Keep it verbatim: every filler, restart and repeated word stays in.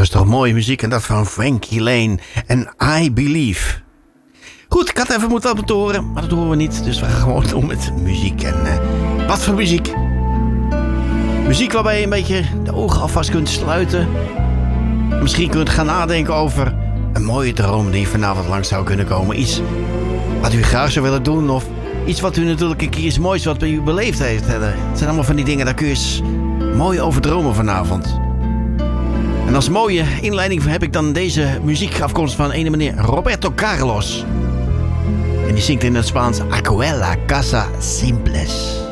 is toch mooie muziek en dat van Frankie Lane en I Believe. Goed, ik had even moeten laten horen, maar dat horen we niet. Dus we gaan gewoon door met muziek. En uh, wat voor muziek? Muziek waarbij je een beetje de ogen alvast kunt sluiten. Misschien kunt gaan nadenken over een mooie droom die vanavond langs zou kunnen komen. Iets wat u graag zou willen doen of iets wat u natuurlijk een keer iets moois wat bij u beleefd heeft. Het zijn allemaal van die dingen, daar kun je eens mooi over dromen vanavond. En als mooie inleiding heb ik dan deze muziek afkomst van een meneer Roberto Carlos. En die zingt in het Spaans Aquella Casa Simples.